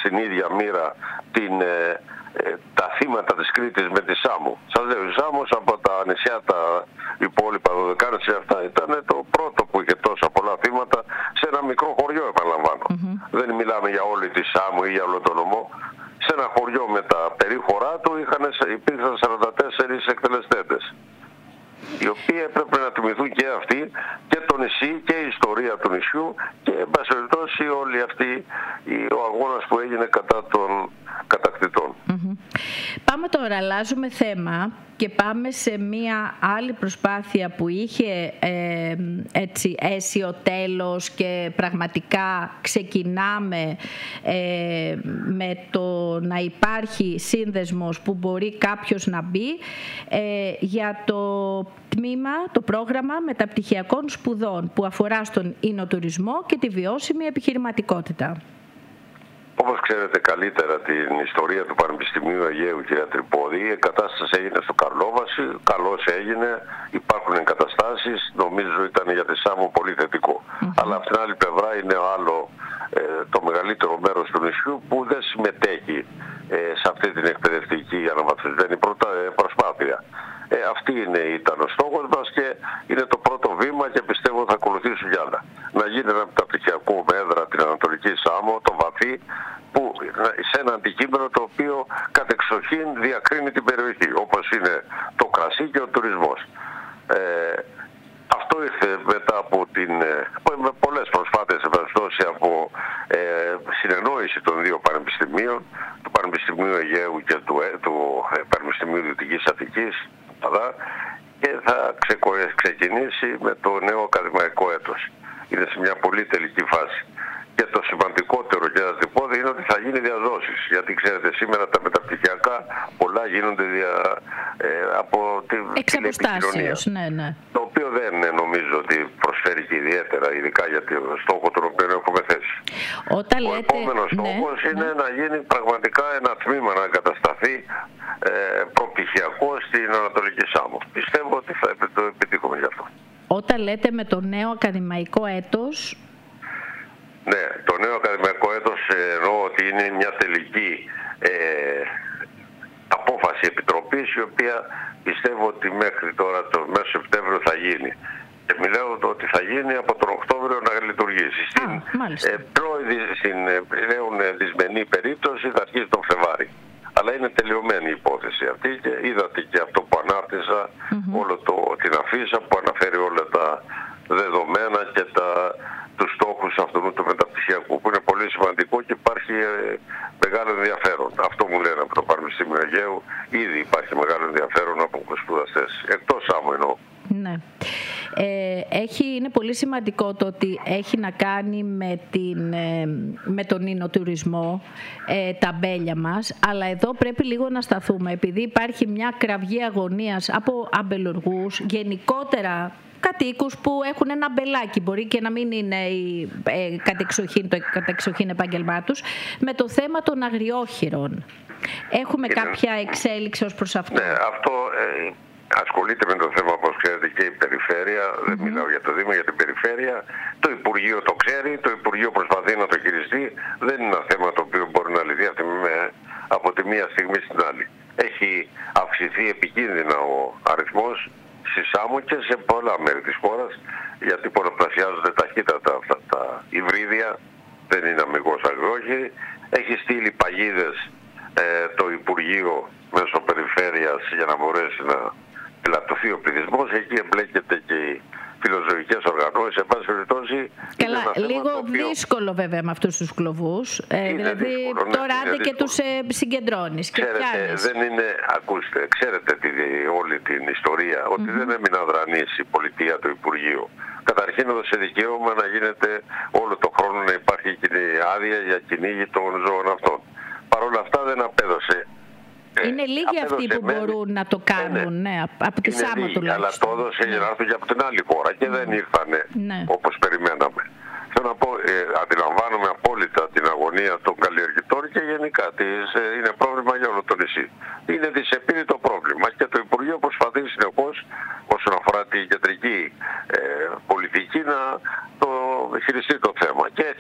στην ίδια μοίρα τα θύματα της Κρήτης με τη Σάμο. Σας λέω, η Σάμος από τα νησιά τα υπόλοιπα 12 νησιά αυτά ήταν το πρώτο που είχε τόσα πολλά θύματα σε ένα μικρό χωριό, επαναλαμβάνω. Δεν μιλάμε για όλη τη Σάμο ή για όλο τον νομό. Σε ένα χωριό με τα περίχωρά του υπήρχαν 44 εκτελεστέντες, οι οποίοι έπρεπε να τιμηθούν και αυτοί και το νησί και η ιστορία του νησιού και εν πάση περιπτώσει όλη αυτή ο αγώνας που έγινε κατά των κατακτητών. Πάμε τώρα, αλλάζουμε θέμα και πάμε σε μία άλλη προσπάθεια που είχε έτσι αίσιο τέλος και πραγματικά ξεκινάμε με το να υπάρχει σύνδεσμος που μπορεί κάποιος να μπει για το πρόγραμμα μεταπτυχιακών σπουδών που αφορά στον ινοτουρισμό και τη βιώσιμη επιχειρηματικότητα. Όπως ξέρετε καλύτερα την ιστορία του Πανεπιστημίου Αιγαίου, κυρία Τρυπόδη, η κατάσταση έγινε στο Καρλόβαση, καλώς έγινε, υπάρχουν εγκαταστάσεις, νομίζω ήταν για τη Σάμο πολύ θετικό. Αλλά από την άλλη πλευρά είναι το μεγαλύτερο μέρος του νησιού που δεν συμμετέχει σε αυτή την εκπαιδευτική αναβαθμισμένη προσπάθεια. Αυτή ήταν ο στόχος μας και είναι το πρώτο βήμα και πιστεύω θα ακολουθήσουν κι άλλα. Να γίνει ένα μεταπτυχιακό με έδρα την Ανατολική Σάμο, το βαθύ, που σε ένα αντικείμενο το οποίο κατεξοχήν διακρίνει την περιοχή, όπως είναι το κρασί και ο τουρισμός. Αυτό ήρθε μετά από με πολλές προσπάθειες από συνεννόηση των δύο πανεπιστημίων, του Πανεπιστημίου Αιγαίου και του Πανεπιστημίου Δυτικής Αττικής, και θα ξεκινήσει με το νέο ακαδημαϊκό έτος. Είναι σε μια πολύ τελική φάση. Και το σημαντικότερο, και να τυπώδη, είναι ότι θα γίνει διαδόσεις. Γιατί ξέρετε, σήμερα τα μεταπτυχιακά πολλά γίνονται από την τηλεπικοινωνία. Ναι. Το οποίο δεν νομίζω ότι προσφέρει και ιδιαίτερα, ειδικά για το στόχο τον οποίο έχουμε θέσει. Ο επόμενος στόχος είναι να γίνει πραγματικά ένα τμήμα, να εγκατασταθεί προπτυχιακό στην Ανατολική Σάμο. Πιστεύω ότι θα το επιτύχουμε γι' αυτό. Όταν λέτε με το νέο ακαδημαϊκό έτος... Ναι, το νέο ακαδημαϊκό έτος εννοώ ότι είναι μια τελική απόφαση επιτροπής, η οποία πιστεύω ότι μέχρι τώρα το μέσο Σεπτέμβριο θα γίνει. Και μιλάω ότι θα γίνει από τον Οκτώβριο να λειτουργήσει. Στην πλέον δυσμενή περίπτωση θα αρχίσει τον Φλεβάρι. Αλλά είναι τελειωμένη η υπόθεση αυτή και είδατε και αυτό που ανάρτησα, όλο την αφίσα που αναφέρει όλα τα δεδομένα και τους στόχους αυτού του μεταπτυχιακού, που είναι πολύ σημαντικό και υπάρχει μεγάλο ενδιαφέρον. Αυτό μου λένε από το Πανεπιστήμιο Αιγαίου, ήδη υπάρχει μεγάλο ενδιαφέρον από σπουδαστές, εκτός Σάμου εννοώ. Ναι. Είναι πολύ σημαντικό το ότι έχει να κάνει με τον ινοτουρισμό, τα μπέλια μας, αλλά εδώ πρέπει λίγο να σταθούμε, επειδή υπάρχει μια κραυγή αγωνίας από αμπελουργούς, γενικότερα κατοίκους που έχουν ένα μπελάκι, μπορεί και να μην είναι το κατεξοχήν επάγγελμά τους, με το θέμα των αγριόχειρων. Έχουμε κάποια εξέλιξη ως προς αυτό? Ναι, αυτό ασχολείται με το θέμα, όπως ξέρετε, και η Περιφέρεια. Δεν μιλάω για το Δήμο, για την Περιφέρεια. Το Υπουργείο το ξέρει, το Υπουργείο προσπαθεί να το χειριστεί. Δεν είναι ένα θέμα το οποίο μπορεί να λυθεί από τη μία στιγμή στην άλλη. Έχει αυξηθεί επικίνδυνα ο αριθμός στη Σάμο και σε πολλά μέρη της χώρας, γιατί πολλαπλασιάζονται ταχύτατα αυτά τα υβρίδια, δεν είναι αμυγός αγριόχειροι. Έχει στείλει παγίδες το Υπουργείο μέσω Περιφέρειας για να μπορέσει να πελατωθεί ο πληθυσμός. Εκεί εμπλέκεται και οι φιλοζωικές οργανώσεις. Σε πάση περιπτώσει, καλά, λίγο δύσκολο βέβαια με αυτούς τους κλωβούς. Δηλαδή δύσκολο, τώρα άντε και τους συγκεντρώνεις και πιάνεις. Δεν είναι, ακούστε, ξέρετε όλη την ιστορία, ότι δεν έμεινε αδρανής η πολιτεία του Υπουργείου. Καταρχήν έδωσε δικαίωμα να γίνεται όλο το χρόνο να υπάρχει άδεια για κυνήγι των ζώων αυτών. Παρ' όλα αυτά δεν απέδωσε. Είναι λίγοι αυτοί που μπορούν να το κάνουν, ναι, από τη Σάμο τουλάχιστον. Αλλά το έδωσε για να έρθουν και από την άλλη χώρα και δεν ήρθανε όπως περιμέναμε. Θέλω να πω, αντιλαμβάνομαι απόλυτα την αγωνία των καλλιεργητών και γενικά είναι πρόβλημα για όλο το νησί. Είναι δυσεπίλητο πρόβλημα και το Υπουργείο προσπαθεί συνεχώς όσον αφορά την κεντρική πολιτική να το χειριστεί το θέμα. Και